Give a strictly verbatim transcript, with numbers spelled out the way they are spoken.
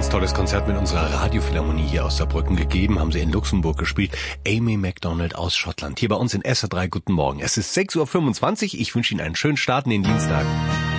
ganz tolles Konzert mit unserer Radiophilharmonie hier aus Saarbrücken gegeben, haben sie in Luxemburg gespielt. Amy Macdonald aus Schottland, hier bei uns in S R drei. Guten Morgen. Es ist sechs Uhr fünfundzwanzig, ich wünsche Ihnen einen schönen Start in den Dienstag.